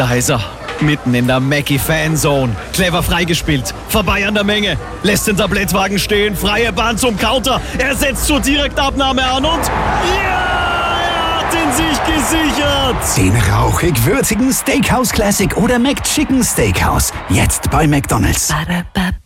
Da ist er, mitten in der Mackie-Fanzone. Clever freigespielt, vorbei an der Menge, lässt den Tablettwagen stehen, freie Bahn zum Counter. Er setzt zur Direktabnahme an und ja, er hat den Sieg gesichert. Den rauchig-würzigen Steakhouse Classic oder McChicken Steakhouse. Jetzt bei McDonald's.